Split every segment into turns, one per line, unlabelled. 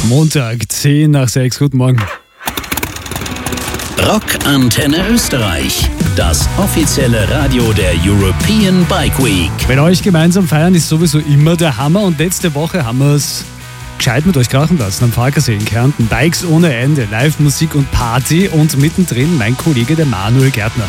Montag, 10 nach 6. Guten Morgen.
Rock Antenne Österreich, das offizielle Radio der European Bike Week.
Mit euch gemeinsam feiern ist sowieso immer der Hammer und letzte Woche haben wir es gescheit mit euch krachen lassen am Farkasee in Kärnten. Bikes ohne Ende, Live-Musik und Party und mittendrin mein Kollege, der Manuel Gärtner.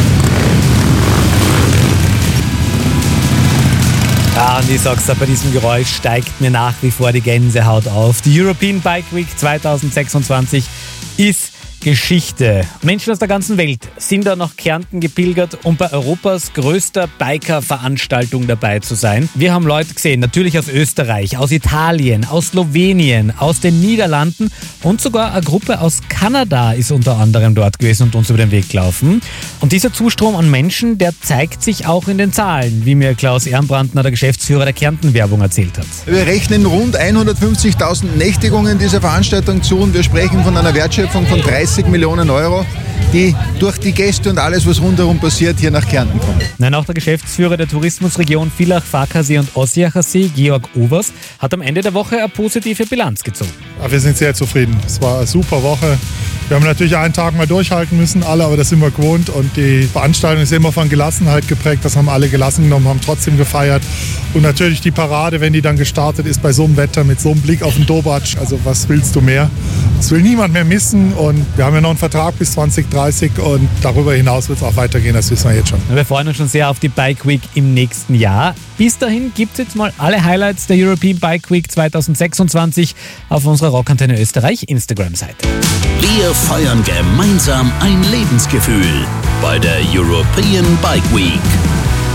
Ja, und ich sag's dir, bei diesem Geräusch steigt mir nach wie vor die Gänsehaut auf. Die European Bike Week 2026 ist Geschichte. Menschen aus der ganzen Welt sind da nach Kärnten gepilgert, um bei Europas größter Biker-Veranstaltung dabei zu sein. Wir haben Leute gesehen, natürlich aus Österreich, aus Italien, aus Slowenien, aus den Niederlanden und sogar eine Gruppe aus Kanada ist unter anderem dort gewesen und uns über den Weg gelaufen. Und dieser Zustrom an Menschen, der zeigt sich auch in den Zahlen, wie mir Klaus Ehrenbrandner, der Geschäftsführer der Kärnten-Werbung, erzählt hat.
Wir rechnen rund 150.000 Nächtigungen dieser Veranstaltung zu und wir sprechen von einer Wertschöpfung von 30 Millionen Euro, die durch die Gäste und alles, was rundherum passiert, hier nach Kärnten kommen.
Nein, auch der Geschäftsführer der Tourismusregion Villach, Farkasee und Ossiacher See, Georg Overs, hat am Ende der Woche eine positive Bilanz gezogen.
Ja, wir sind sehr zufrieden. Es war eine super Woche. Wir haben natürlich einen Tag mal durchhalten müssen, alle, aber das sind wir gewohnt. Und die Veranstaltung ist immer von Gelassenheit geprägt. Das haben alle gelassen genommen, haben trotzdem gefeiert. Und natürlich die Parade, wenn die dann gestartet ist, bei so einem Wetter, mit so einem Blick auf den Dobatsch. Also was willst du mehr? Das will niemand mehr missen. Und wir haben ja noch einen Vertrag bis 2030. Und darüber hinaus wird es auch weitergehen, das wissen wir jetzt schon.
Wir freuen uns schon sehr auf die Bike Week im nächsten Jahr. Bis dahin gibt es jetzt mal alle Highlights der European Bike Week 2026 auf unserer Rock Antenne Österreich Instagram-Seite.
Wir feiern gemeinsam ein Lebensgefühl bei der European Bike Week.